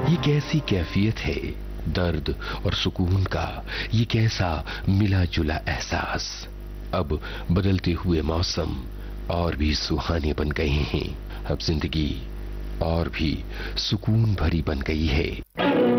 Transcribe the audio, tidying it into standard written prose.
ये कैसी कैफियत है दर्द और सुकून का, ये कैसा मिला जुला एहसास। अब बदलते हुए मौसम और भी सुहाने बन गए हैं, अब जिंदगी और भी सुकून भरी बन गई है।